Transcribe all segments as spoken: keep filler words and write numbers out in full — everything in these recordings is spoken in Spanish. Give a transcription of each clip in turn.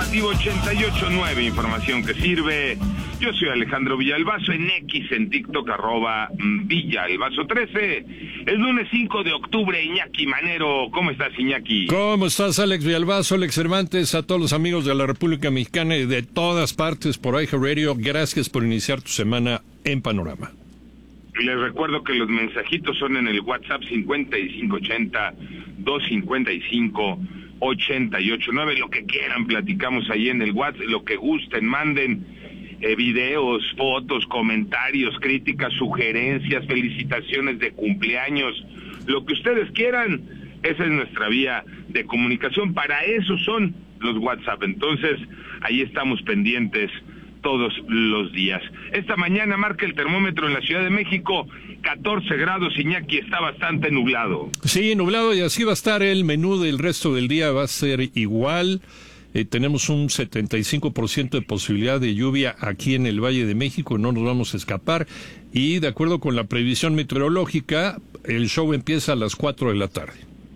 informativo ochenta y ocho punto nueve, información que sirve. Yo soy Alejandro Villalbazo, en X, en TikTok, arroba Villalbazo trece. El lunes cinco de octubre, Iñaki Manero. ¿Cómo estás, Iñaki? ¿Cómo estás, Alex Villalbazo, Alex Cervantes, a todos los amigos de la República Mexicana y de todas partes por iHeartRadio? Gracias por iniciar tu semana en Panorama. Les recuerdo que los mensajitos son en el WhatsApp cincuenta y cinco ochenta, doscientos cincuenta y cinco, ochenta y ocho nueve. Lo que quieran, platicamos ahí en el WhatsApp, lo que gusten, manden eh, videos, fotos, comentarios, críticas, sugerencias, felicitaciones de cumpleaños, lo que ustedes quieran. Esa es nuestra vía de comunicación, para eso son los WhatsApp. Entonces, ahí estamos pendientes todos los días. Esta mañana marca el termómetro en la Ciudad de México catorce grados, Iñaki, está bastante nublado. Sí, nublado, y así va a estar el menú del resto del día, va a ser igual. Eh, tenemos un setenta y cinco por ciento de posibilidad de lluvia aquí en el Valle de México, no nos vamos a escapar, y de acuerdo con la previsión meteorológica, el show empieza a las cuatro de la tarde.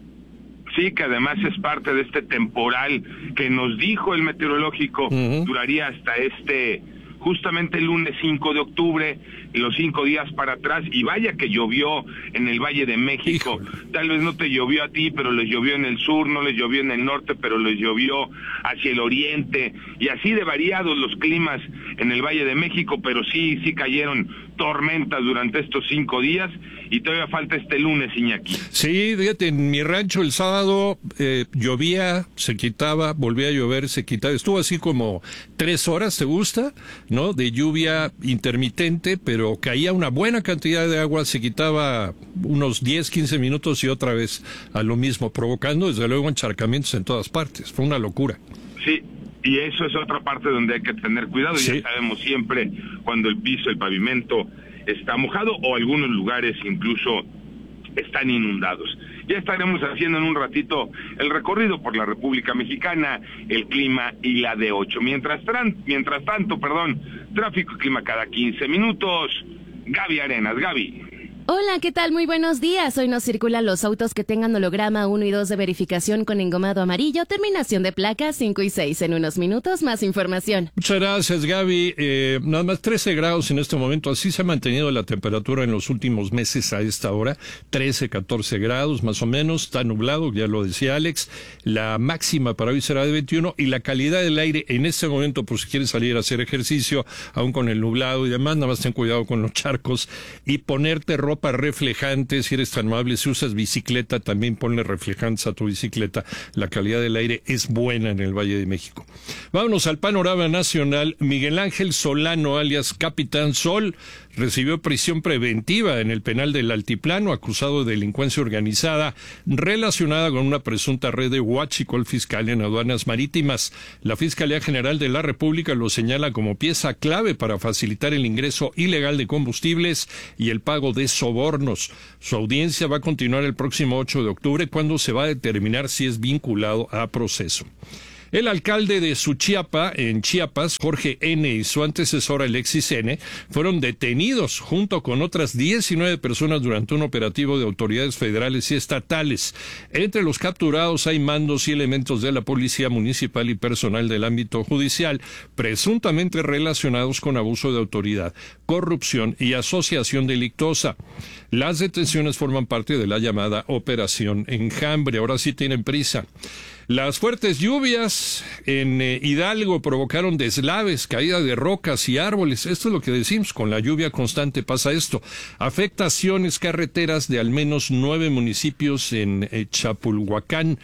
Sí, que además es parte de este temporal que nos dijo el meteorológico, uh-huh. duraría hasta este, justamente el lunes cinco de octubre, los cinco días para atrás, y vaya que llovió en el Valle de México. Híjole. Tal vez no te llovió a ti, pero les llovió en el sur, no les llovió en el norte, pero les llovió hacia el oriente, y así de variados los climas en el Valle de México, pero sí, sí cayeron tormentas durante estos cinco días, y todavía falta este lunes, Iñaki. Sí, fíjate, en mi rancho el sábado eh, llovía, se quitaba, volvía a llover, se quitaba. Estuvo así como tres horas, ¿te gusta? ¿No? De lluvia intermitente, pero caía una buena cantidad de agua, se quitaba unos diez, quince minutos y otra vez a lo mismo, provocando desde luego encharcamientos en todas partes. Fue una locura. Sí. Y eso es otra parte donde hay que tener cuidado. Sí. Ya sabemos siempre cuando el piso, el pavimento está mojado, o algunos lugares incluso están inundados. Ya estaremos haciendo en un ratito el recorrido por la República Mexicana, el clima y la de ocho. Mientras, tran- mientras tanto, perdón, tráfico y clima cada quince minutos. Gaby Arenas, Gaby. Hola, ¿qué tal? Muy buenos días. Hoy no circulan los autos que tengan holograma uno y dos de verificación con engomado amarillo, terminación de placas cinco y seis. En unos minutos, más información. Muchas gracias, Gaby. Eh, nada más trece grados en este momento. Así se ha mantenido la temperatura en los últimos meses a esta hora. trece, catorce grados más o menos. Está nublado, ya lo decía Alex. La máxima para hoy será de veintiuno, y la calidad del aire en este momento, por si quieres salir a hacer ejercicio, aún con el nublado y demás, nada más ten cuidado con los charcos y ponerte ropa ropa reflejante, si eres tan amable. Si usas bicicleta, también ponle reflejantes a tu bicicleta. La calidad del aire es buena en el Valle de México. Vámonos al panorama nacional. Miguel Ángel Solano, alias Capitán Sol, recibió prisión preventiva en el penal del Altiplano, acusado de delincuencia organizada relacionada con una presunta red de huachicol fiscal en aduanas marítimas. La Fiscalía General de la República lo señala como pieza clave para facilitar el ingreso ilegal de combustibles y el pago de sobornos. Su audiencia va a continuar el próximo ocho de octubre, cuando se va a determinar si es vinculado a proceso. El alcalde de Suchiapa, en Chiapas, Jorge N., y su antecesor Alexis N., fueron detenidos junto con otras diecinueve personas durante un operativo de autoridades federales y estatales. Entre los capturados hay mandos y elementos de la Policía Municipal y personal del ámbito judicial, presuntamente relacionados con abuso de autoridad, corrupción y asociación delictuosa. Las detenciones forman parte de la llamada Operación Enjambre. Ahora sí tienen prisa. Las fuertes lluvias en eh, Hidalgo provocaron deslaves, caída de rocas y árboles. Esto es lo que decimos, con la lluvia constante pasa esto. Afectaciones carreteras de al menos nueve municipios en eh, Chapulhuacán.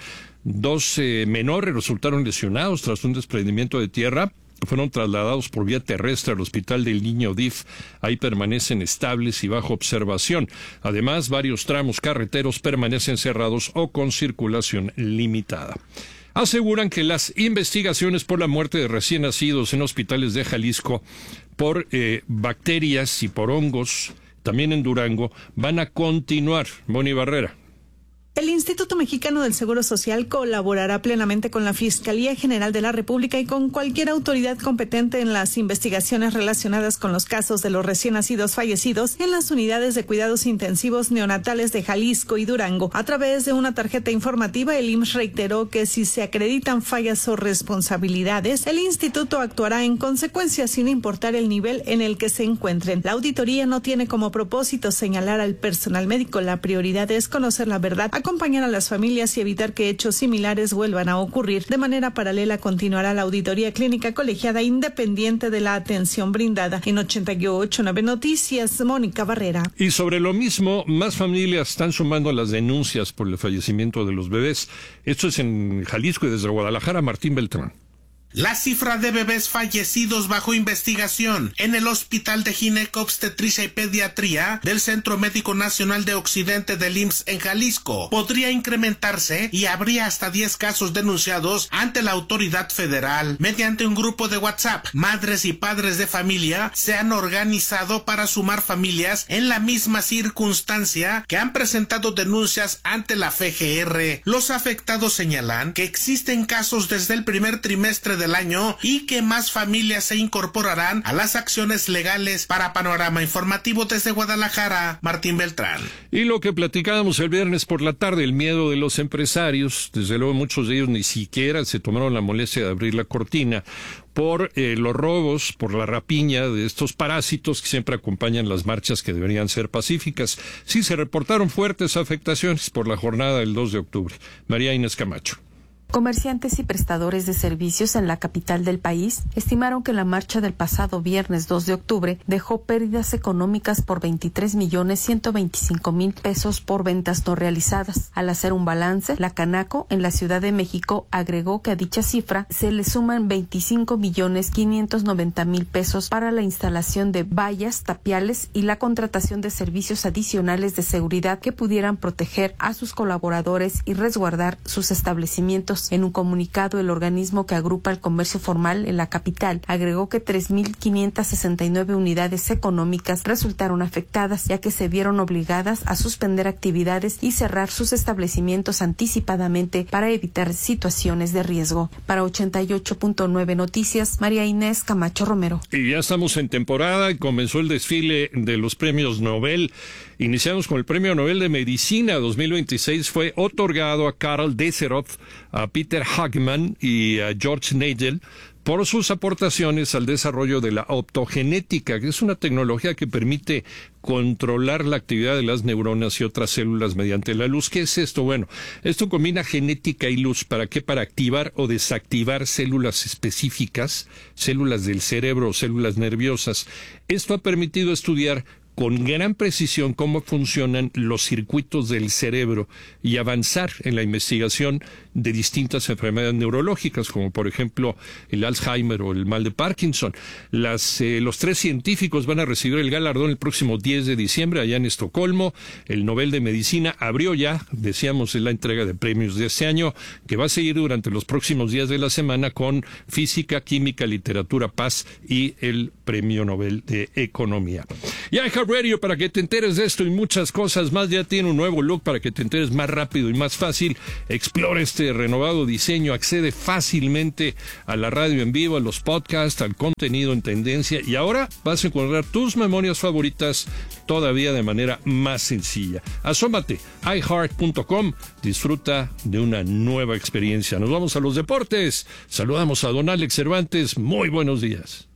Dos eh, menores resultaron lesionados tras un desprendimiento de tierra. Fueron trasladados por vía terrestre al Hospital del Niño D I F. Ahí permanecen estables y bajo observación. Además, varios tramos carreteros permanecen cerrados o con circulación limitada. Aseguran que las investigaciones por la muerte de recién nacidos en hospitales de Jalisco por eh, bacterias y por hongos, también en Durango, van a continuar. Moni Barrera. El Instituto Mexicano del Seguro Social colaborará plenamente con la Fiscalía General de la República y con cualquier autoridad competente en las investigaciones relacionadas con los casos de los recién nacidos fallecidos en las unidades de cuidados intensivos neonatales de Jalisco y Durango. A través de una tarjeta informativa, el I M S S reiteró que si se acreditan fallas o responsabilidades, el instituto actuará en consecuencia sin importar el nivel en el que se encuentren. La auditoría no tiene como propósito señalar al personal médico. La prioridad es conocer la verdad, acompañar a las familias y evitar que hechos similares vuelvan a ocurrir. De manera paralela, continuará la auditoría clínica colegiada independiente de la atención brindada. En ochenta y ocho punto nueve Noticias, Mónica Barrera. Y sobre lo mismo, más familias están sumando las denuncias por el fallecimiento de los bebés. Esto es en Jalisco y desde Guadalajara, Martín Beltrán. La cifra de bebés fallecidos bajo investigación en el Hospital de Ginecobstetricia y Pediatría del Centro Médico Nacional de Occidente del I M S S en Jalisco podría incrementarse y habría hasta diez casos denunciados ante la autoridad federal. Mediante un grupo de WhatsApp, madres y padres de familia se han organizado para sumar familias en la misma circunstancia que han presentado denuncias ante la F G R. Los afectados señalan que existen casos desde el primer trimestre del año y que más familias se incorporarán a las acciones legales. Para Panorama Informativo desde Guadalajara, Martín Beltrán. Y lo que platicábamos el viernes por la tarde, el miedo de los empresarios, desde luego muchos de ellos ni siquiera se tomaron la molestia de abrir la cortina por eh, los robos, por la rapiña de estos parásitos que siempre acompañan las marchas que deberían ser pacíficas. Sí, se reportaron fuertes afectaciones por la jornada del dos de octubre. María Inés Camacho. Comerciantes y prestadores de servicios en la capital del país estimaron que la marcha del pasado viernes dos de octubre dejó pérdidas económicas por veintitrés millones ciento veinticinco mil pesos por ventas no realizadas. Al hacer un balance, la Canaco en la Ciudad de México agregó que a dicha cifra se le suman veinticinco millones quinientos noventa mil pesos para la instalación de vallas, tapiales y la contratación de servicios adicionales de seguridad que pudieran proteger a sus colaboradores y resguardar sus establecimientos. En un comunicado, el organismo que agrupa el comercio formal en la capital agregó que tres mil quinientas sesenta y nueve unidades económicas resultaron afectadas, ya que se vieron obligadas a suspender actividades y cerrar sus establecimientos anticipadamente para evitar situaciones de riesgo. Para ochenta y ocho punto nueve Noticias, María Inés Camacho Romero. Y ya estamos en temporada y comenzó el desfile de los premios Nobel. Iniciamos con el Premio Nobel de Medicina dos mil veintiséis. Fue otorgado a Karl Deserov, a Peter Hagman y a George Nagel por sus aportaciones al desarrollo de la optogenética, que es una tecnología que permite controlar la actividad de las neuronas y otras células mediante la luz. ¿Qué es esto? Bueno, esto combina genética y luz. ¿Para qué? Para activar o desactivar células específicas, células del cerebro o células nerviosas. Esto ha permitido estudiar con gran precisión cómo funcionan los circuitos del cerebro y avanzar en la investigación de distintas enfermedades neurológicas, como por ejemplo el Alzheimer o el mal de Parkinson. Las, eh, los tres científicos van a recibir el galardón el próximo diez de diciembre allá en Estocolmo. El Nobel de Medicina abrió ya, decíamos, en la entrega de premios de este año, que va a seguir durante los próximos días de la semana con Física, Química, Literatura, Paz y el Premio Nobel de Economía. Y iHeartRadio, para que te enteres de esto y muchas cosas más, ya tiene un nuevo look para que te enteres más rápido y más fácil. Explora este renovado diseño, accede fácilmente a la radio en vivo, a los podcasts, al contenido en tendencia, y ahora vas a encontrar tus memorias favoritas todavía de manera más sencilla. Asómate a i heart punto com, disfruta de una nueva experiencia. Nos vamos a los deportes. Saludamos a don Alex Cervantes. Muy buenos días.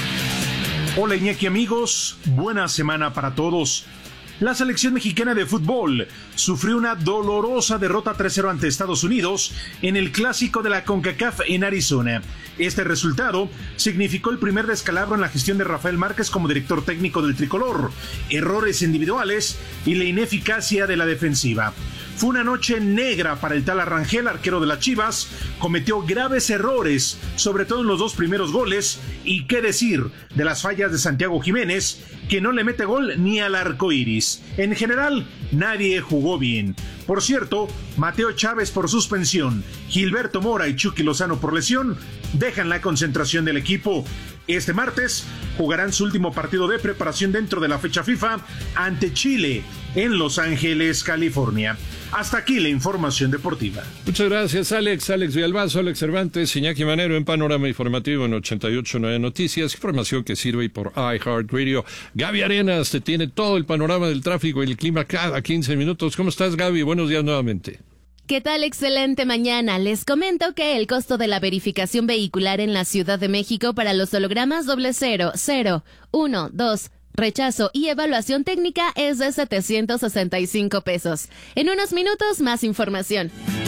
Hola Iñaki, amigos, buena semana para todos. La selección mexicana de fútbol sufrió una dolorosa derrota tres cero ante Estados Unidos en el clásico de la CONCACAF en Arizona. Este resultado significó el primer descalabro en la gestión de Rafael Márquez como director técnico del tricolor, errores individuales y la ineficacia de la defensiva. Fue una noche negra para el Tala Rangel, arquero de las Chivas. Cometió graves errores, sobre todo en los dos primeros goles, y qué decir de las fallas de Santiago Jiménez, que no le mete gol ni al arco iris. En general, nadie jugó bien. Por cierto, Mateo Chávez por suspensión, Gilberto Mora y Chucky Lozano por lesión dejan la concentración del equipo. Este martes jugarán su último partido de preparación dentro de la fecha FIFA ante Chile en Los Ángeles, California. Hasta aquí la información deportiva. Muchas gracias, Alex. Alex Villalbazo, Alex Cervantes, Iñaki Manero en Panorama Informativo en ochenta y ocho punto nueve Noticias. Información que sirve por iHeartRadio. Gaby Arenas te tiene todo el panorama del tráfico y el clima cada quince minutos. ¿Cómo estás, Gaby? Buenos días nuevamente. ¿Qué tal? Excelente mañana. Les comento que el costo de la verificación vehicular en la Ciudad de México para los hologramas doble cero, cero, uno, dos, rechazo y evaluación técnica es de setecientos sesenta y cinco pesos. En unos minutos, más información.